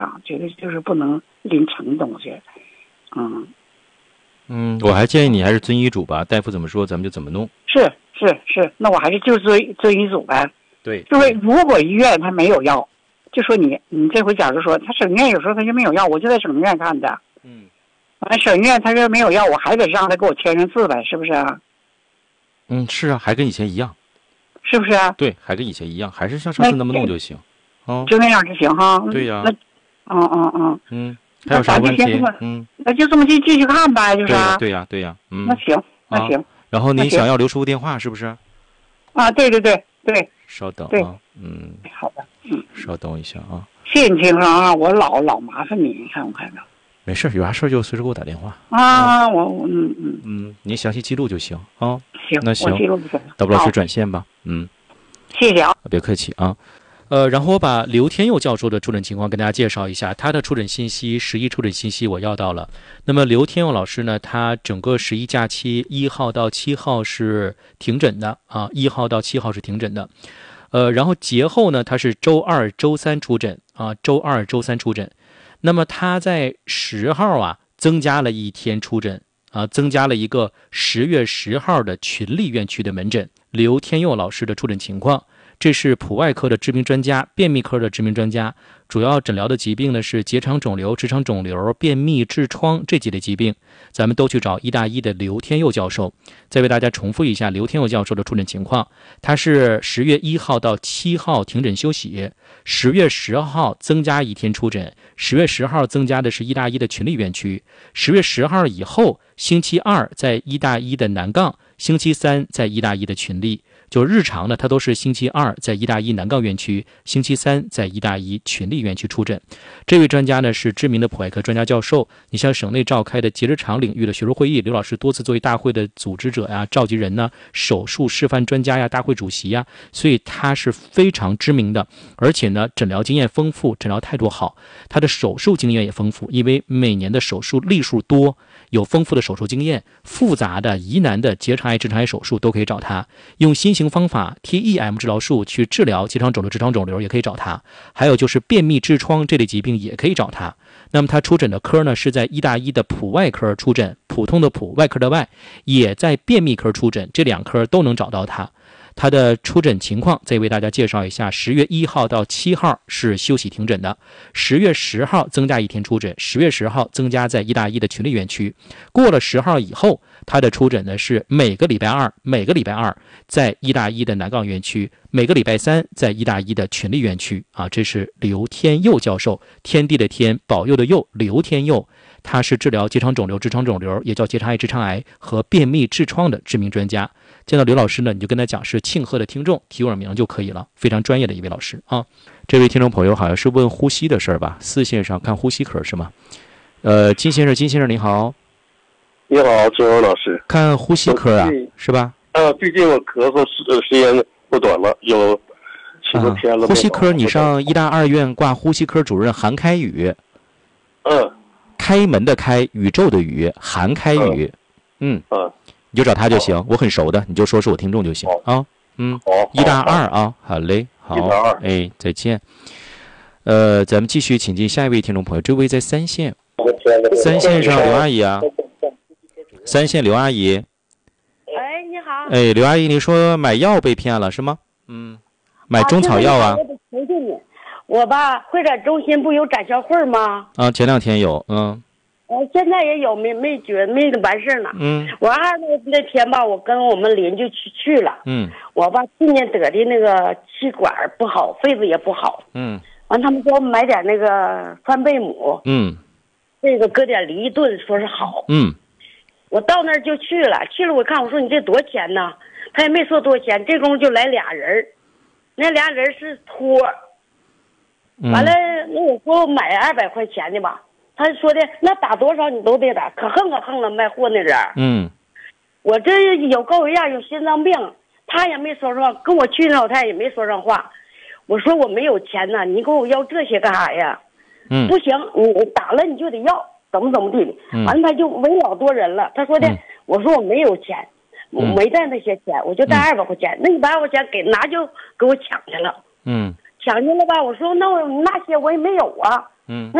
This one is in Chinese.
觉得就是不能拎沉东西。 我还建议你还是遵医嘱吧，大夫怎么说咱们就怎么弄。 是，那我还是就遵医嘱呗。 对， 就是如果医院他没有药，就说你这回假如说他省医院有时候他就没有药，我就在省医院看的。完省医院他说没有药，我还得让他给我签上字呗，是不是啊？ 是啊，还跟以前一样。 是不是啊？ 对，还跟以前一样，还是像上次那么弄就行。 就那样就行哈。 对呀。还有啥问题？ 那就这么继续看呗，就是。 对呀。 那行。 然后你想要留书电话是不是？ 对。 稍等啊。 好的。 稍等一下啊。 谢谢你先生啊，我老麻烦你看我看着。 没事，有啥事就随时给我打电话您详细记录就行啊。 行， 那行， 我记录就行。 导播老师转线吧。 谢谢啊。 别客气啊。然后我把刘天佑教授的出诊情况跟大家介绍一下，他的出诊信息11出诊信息我要到了。那么刘天佑老师呢，他整个11假期1号到7号是停诊的啊，1号到7号是停诊的。然后节后呢，他是周2、周3出诊啊，周2、周3出诊。那么他在10号增加了1天出诊啊，增加了一个10月10号的群力院区的门诊。刘天佑老师的出诊情况，这是普外科的知名专家，便秘科的知名专家，主要诊疗的疾病呢是结肠肿瘤、直肠肿瘤、便秘、痔疮这几类疾病，咱们都去找医大医的刘天佑教授。再为大家重复一下刘天佑教授的出诊情况，他是10月1号到7号停诊休息，10月10号增加1天出诊，10月10号增加的是医大医的群力院区，10月10号以后星期2在医大医的南杠，星期3在医大医的群力。就日常呢，他都是星期2在医大医南杠院区，星期3在医大医群力院区出诊。这位专家呢是知名的普外科专家教授，你像省内召开的结直肠领域的学术会议，刘老师多次作为大会的组织者呀、召集人呢、手术示范专家呀、大会主席呀，所以他是非常知名的，而且呢诊疗经验丰富，诊疗态度好，他的手术经验也丰富，因为每年的手术例数多，有丰富的手术经验，复杂的疑难的结肠癌、直肠癌手术都可以找他，用新型方法 TEM 治疗术去治疗结肠肿瘤、直肠肿瘤也可以找他，还有就是便秘、痔疮这类疾病也可以找他。那么他出诊的科呢是在医大医的普外科出诊，普通的普，外科的外，也在便秘科出诊，这2科都能找到他。他的出诊情况再为大家介绍一下，10月1号到7号是休息停诊的，10月10号增加1天出诊，10月10号增加在医大医的群力院区。过了10号以后，他的出诊呢是每个礼拜二在医大医的南杠院区，每个礼拜3在医大医的群力院区啊。这是刘天佑教授，天地的天，保佑的佑，刘天佑。他是治疗结肠肿瘤、直肠肿瘤，也叫结肠癌、直肠癌和便秘、痔疮的知名专家。见到刘老师呢，你就跟他讲是庆贺的听众，提我名就可以了，非常专业的一位老师啊。这位听众朋友好像是问呼吸的事儿吧？4线上看呼吸科是吗？金先生你好。 你好，周荣老师。 看呼吸科啊，是吧？ 最近我咳嗽时间不短了，有7多天了。 呼吸科你上医大2院挂呼吸科主任韩开宇。开门的开，宇宙的宇，韩开宇。你就找他就行，我很熟的，你就说是我听众就行啊。 好， 医大2啊，好嘞，好，再见。咱们继续请进下一位听众朋友，这位在3线上刘阿姨啊，3线刘阿姨。 哎，你好。 哎，刘阿姨，你说买药被骗了是吗？买中草药啊。 我吧，会展中心不有展销会吗？ 前2天有， 现在也有，没完事呢。我那天吧，我跟我们邻居去了。我吧去年得的那个气管不好，肺子也不好。完他们说买点那个川贝母。这个搁点梨炖，说是好。我到那儿就去了我看我说你这多少钱呢？他也没说多少钱，这功夫就来俩人，那俩人是托。完了，那我说买200块钱的吧，他说的那打多少你都得打，可横了卖货那人。我这有高血压，有心脏病，他也没说上，跟我去那老太太也没说上话。我说我没有钱呢，你跟我要这些干啥呀？不行，你打了你就得要，怎么地的。完了他就围老多人了，他说的，我说我没有钱，我没带那些钱，我就带200块钱，那100块钱拿就给我抢去了。抢去了吧？我说那些我也没有啊。 嗯， 那